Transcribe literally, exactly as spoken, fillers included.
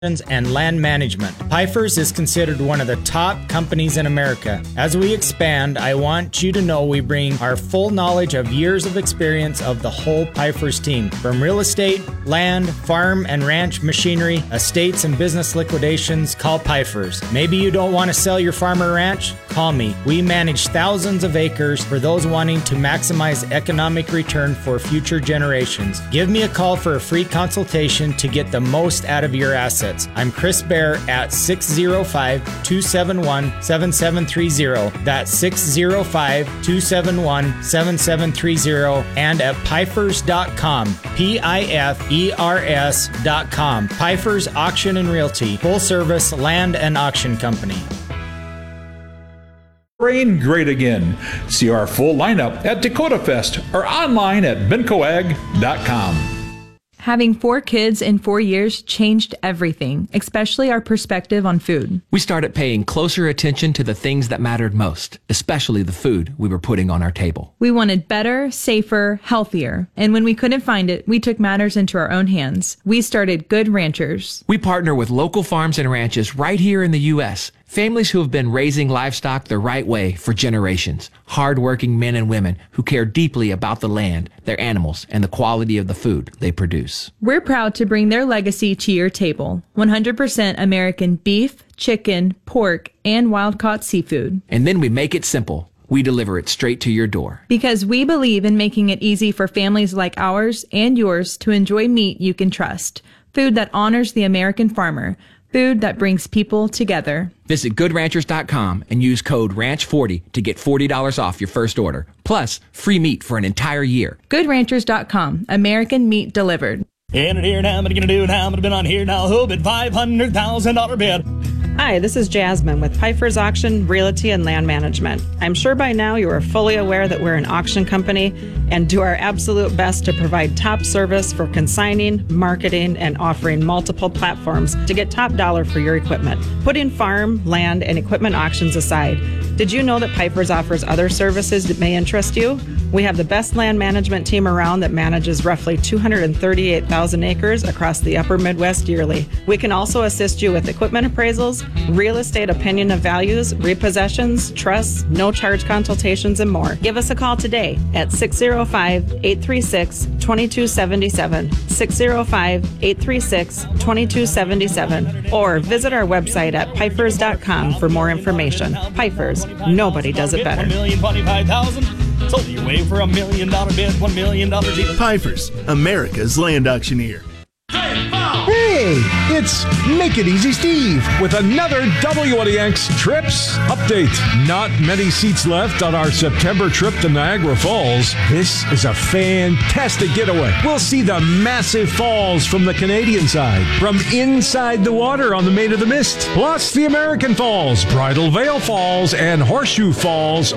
and land management. Pifers is considered one of the top companies in America. As we expand, I want you to know we bring our full knowledge of years of experience of the whole Pifers team. From real estate, land, farm and ranch machinery, estates and business liquidations, call Pifers. Maybe you don't want to sell your farm or ranch? Call me. We manage thousands of acres for those wanting to maximize economic return for future generations. Give me a call for a free consultation to get the most out of your assets. I'm Chris Bear at six oh five, two seven one, seven seven three zero. That's six oh five, two seven one, seven seven three zero and at pifers dot com. P I F E R S dot com. Pifers Auction and Realty, full service land and auction company. Rain great again. See our full lineup at Dakota Fest or online at bencoag dot com. Having four kids in four years changed everything, especially our perspective on food. We started paying closer attention to the things that mattered most, especially the food we were putting on our table. We wanted better, safer, healthier. And when we couldn't find it, we took matters into our own hands. We started Good Ranchers. We partner with local farms and ranches right here in the U S Families who have been raising livestock the right way for generations. Hardworking men and women who care deeply about the land, their animals, and the quality of the food they produce. We're proud to bring their legacy to your table. one hundred percent American beef, chicken, pork, and wild-caught seafood. And then we make it simple. We deliver it straight to your door. Because we believe in making it easy for families like ours and yours to enjoy meat you can trust. Food that honors the American farmer. Food that brings people together. Visit good ranchers dot com and use code ranch forty to get forty dollars off your first order. Plus, free meat for an entire year. good ranchers dot com. American meat delivered. In it here now, what are you gonna do now? I'm gonna bid on here now. Who bid five hundred thousand dollar bid? Hi, this is Jasmine with Pifers Auction, Realty, and Land Management. I'm sure by now you are fully aware that we're an auction company and do our absolute best to provide top service for consigning, marketing, and offering multiple platforms to get top dollar for your equipment. Putting farm, land, and equipment auctions aside, did you know that Pifers offers other services that may interest you? We have the best land management team around that manages roughly two hundred thirty-eight thousand acres across the upper Midwest yearly. We can also assist you with equipment appraisals, real estate opinion of values, repossessions, trusts, no charge consultations, and more. Give us a call today at six oh five, eight three six, two two seven seven, six oh five, eight three six, two two seven seven, or visit our website at pifers dot com for more information. Pifers, nobody does it better. one million twenty-five thousand. Sold you away for a million dollar bid, one million dollars each. Pifers, America's land auctioneer. Hey, it's Make It Easy Steve with another W N E X Trips update. Not many seats left on our September trip to Niagara Falls. This is a fantastic getaway. We'll see the massive falls from the Canadian side, from inside the water on the Maid of the Mist, plus the American Falls, Bridal Veil Falls, and Horseshoe Falls,